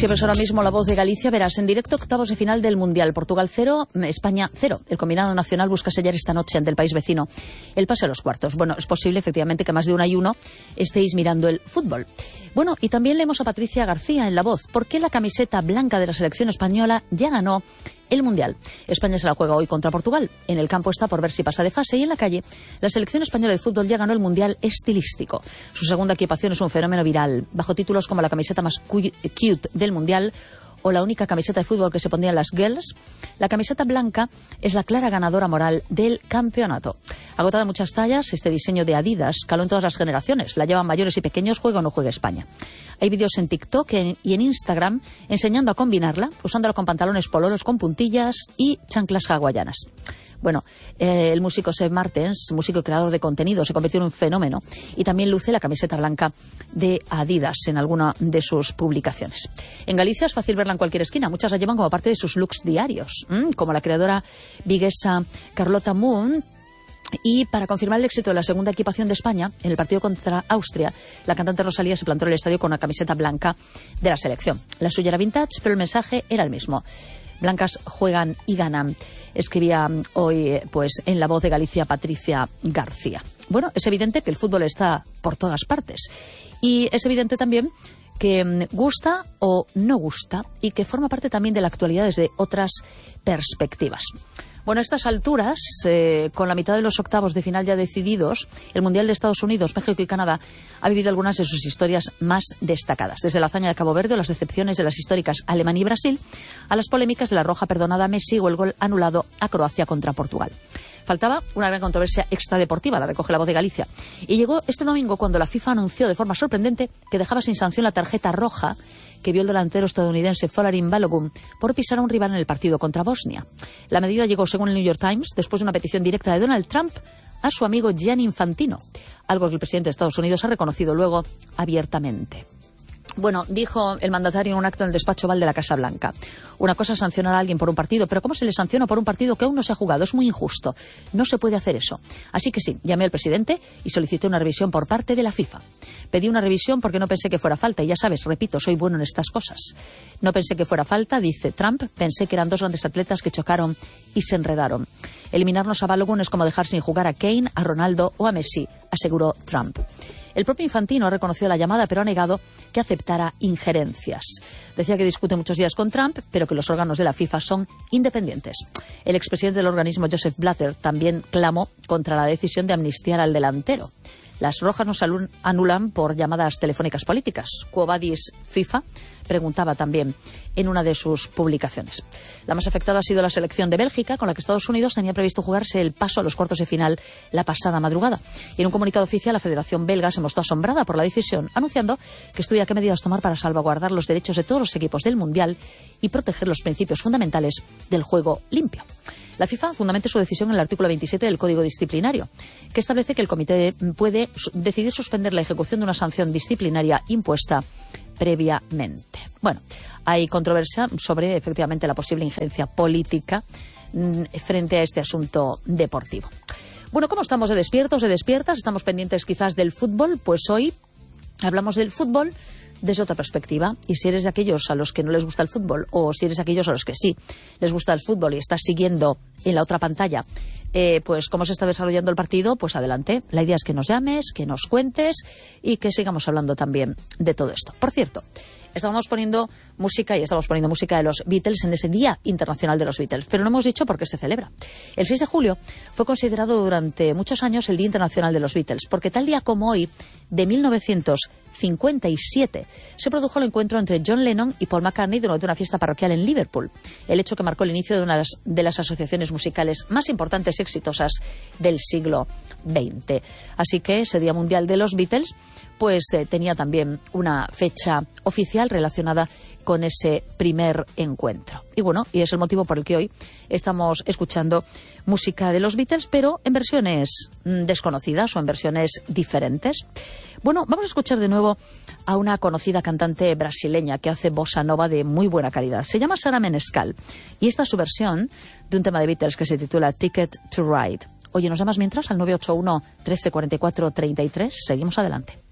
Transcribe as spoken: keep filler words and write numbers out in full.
Si ves ahora mismo La Voz de Galicia, verás en directo octavos de final del Mundial. Portugal cero, España cero. El combinado nacional busca sellar esta noche ante el país vecino el pase a los cuartos. Bueno, es posible efectivamente que más de una y uno estéis mirando el fútbol. Bueno, y también leemos a Patricia García en La Voz. ¿Por qué la camiseta blanca de la selección española ya ganó el Mundial? España se la juega hoy contra Portugal. En el campo está por ver si pasa de fase y en la calle la selección española de fútbol ya ganó el Mundial estilístico. Su segunda equipación es un fenómeno viral, bajo títulos como la camiseta más cute del Mundial o la única camiseta de fútbol que se pondrían las girls. La camiseta blanca es la clara ganadora moral del campeonato. Agotada en muchas tallas, este diseño de Adidas caló en todas las generaciones. La llevan mayores y pequeños, juega o no juega España. Hay vídeos en TikTok y en Instagram enseñando a combinarla, usándola con pantalones pololos con puntillas y chanclas hawaianas. Bueno, eh, el músico Seb Martens, músico y creador de contenido, se convirtió en un fenómeno y también luce la camiseta blanca de Adidas en alguna de sus publicaciones. En Galicia es fácil verla en cualquier esquina, muchas la llevan como parte de sus looks diarios, ¿m? Como la creadora viguesa Carlota Moon. Y para confirmar el éxito de la segunda equipación de España, en el partido contra Austria, la cantante Rosalía se plantó en el estadio con una camiseta blanca de la selección. La suya era vintage, pero el mensaje era el mismo. Blancas juegan y ganan, escribía hoy pues en La Voz de Galicia Patricia García. Bueno, es evidente que el fútbol está por todas partes y es evidente también que gusta o no gusta y que forma parte también de la actualidad desde otras perspectivas. Bueno, a estas alturas, eh, con la mitad de los octavos de final ya decididos, el Mundial de Estados Unidos, México y Canadá ha vivido algunas de sus historias más destacadas. Desde la hazaña de Cabo Verde, las decepciones de las históricas Alemania y Brasil, a las polémicas de la roja perdonada a Messi o el gol anulado a Croacia contra Portugal. Faltaba una gran controversia extradeportiva, la recoge La Voz de Galicia. Y llegó este domingo cuando la FIFA anunció de forma sorprendente que dejaba sin sanción la tarjeta roja que vio el delantero estadounidense Folarin Balogun por pisar a un rival en el partido contra Bosnia. La medida llegó, según el New York Times, después de una petición directa de Donald Trump a su amigo Gianni Infantino, algo que el presidente de Estados Unidos ha reconocido luego abiertamente. Bueno, dijo el mandatario en un acto en el despacho Oval de la Casa Blanca. Una cosa es sancionar a alguien por un partido, pero ¿cómo se le sanciona por un partido que aún no se ha jugado? Es muy injusto. No se puede hacer eso. Así que sí, llamé al presidente y solicité una revisión por parte de la FIFA. Pedí una revisión porque no pensé que fuera falta. Y ya sabes, repito, soy bueno en estas cosas. No pensé que fuera falta, dice Trump. Pensé que eran dos grandes atletas que chocaron y se enredaron. Eliminarnos a Balogun es como dejar sin jugar a Kane, a Ronaldo o a Messi, aseguró Trump. El propio Infantino ha reconocido la llamada, pero ha negado que aceptara injerencias. Decía que discute muchos días con Trump, pero que los órganos de la FIFA son independientes. El expresidente del organismo, Joseph Blatter, también clamó contra la decisión de amnistiar al delantero. Las rojas nos anulan por llamadas telefónicas políticas. Quo vadis FIFA, preguntaba también en una de sus publicaciones. La más afectada ha sido la selección de Bélgica, con la que Estados Unidos tenía previsto jugarse el paso a los cuartos de final la pasada madrugada. Y en un comunicado oficial, la Federación Belga se mostró asombrada por la decisión, anunciando que estudia qué medidas tomar para salvaguardar los derechos de todos los equipos del Mundial y proteger los principios fundamentales del juego limpio. La FIFA fundamenta su decisión en el artículo veintisiete del Código Disciplinario, que establece que el comité puede decidir suspender la ejecución de una sanción disciplinaria impuesta previamente. Bueno, hay controversia sobre efectivamente la posible injerencia política mmm, frente a este asunto deportivo. Bueno, ¿cómo estamos de despiertos, de despiertas? ¿Estamos pendientes quizás del fútbol? Pues hoy hablamos del fútbol desde otra perspectiva. Y si eres de aquellos a los que no les gusta el fútbol, o si eres de aquellos a los que sí les gusta el fútbol y estás siguiendo en la otra pantalla eh, pues cómo se está desarrollando el partido, pues adelante. La idea es que nos llames, que nos cuentes y que sigamos hablando también de todo esto. Por cierto, estábamos poniendo música y estamos poniendo música de los Beatles en ese Día Internacional de los Beatles, pero no hemos dicho por qué se celebra. El seis de julio fue considerado durante muchos años el Día Internacional de los Beatles, porque tal día como hoy, de mil novecientos cincuenta y siete, se produjo el encuentro entre John Lennon y Paul McCartney durante una fiesta parroquial en Liverpool, el hecho que marcó el inicio de una de las, de las asociaciones musicales más importantes y exitosas del siglo veinte. Así que ese Día Mundial de los Beatles pues eh, tenía también una fecha oficial relacionada con ese primer encuentro. Y bueno, y es el motivo por el que hoy estamos escuchando música de los Beatles, pero en versiones mmm, desconocidas o en versiones diferentes. Bueno, vamos a escuchar de nuevo a una conocida cantante brasileña que hace bossa nova de muy buena calidad. Se llama Sara Menescal y esta es su versión de un tema de Beatles que se titula Ticket to Ride. Oye, ¿nos llamas mientras al nueve ocho uno, trece, cuarenta y cuatro, treinta y tres? Seguimos adelante.